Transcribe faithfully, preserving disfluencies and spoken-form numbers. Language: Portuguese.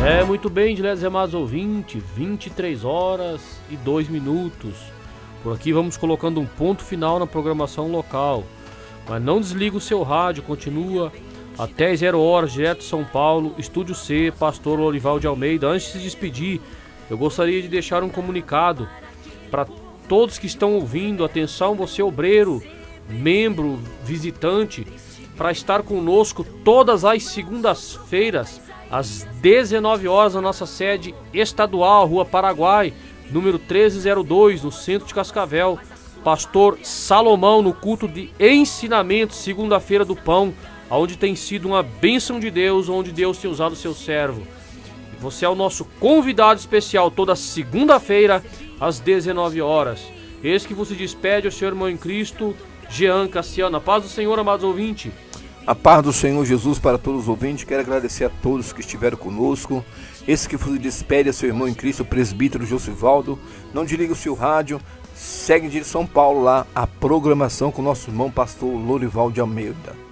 É, muito bem, diletos e amados ouvintes, vinte e três horas e dois minutos. Por aqui vamos colocando um ponto final na programação local. Mas não desliga o seu rádio, continua até zero horas, direto de São Paulo, Estúdio C, Pastor Lorival de Almeida. Antes de se despedir, eu gostaria de deixar um comunicado para todos que estão ouvindo. Atenção, você obreiro, membro, visitante, para estar conosco todas as segundas-feiras, às dezenove horas, na nossa sede estadual, Rua Paraguai, número treze zero dois, no centro de Cascavel. Pastor Salomão, no culto de ensinamento, segunda-feira do pão, onde tem sido uma bênção de Deus, onde Deus tem usado o seu servo. E você é o nosso convidado especial toda segunda-feira, às dezenove horas. Esse que você despede, o seu irmão em Cristo, Jean Cassiano. A paz do Senhor, amados ouvintes. A paz do Senhor Jesus para todos os ouvintes. Quero agradecer a todos que estiveram conosco. Esse que vos despede é seu irmão em Cristo, o presbítero Josivaldo. Não desliga o seu rádio. Segue de São Paulo lá a programação com o nosso irmão pastor Lorival de Almeida.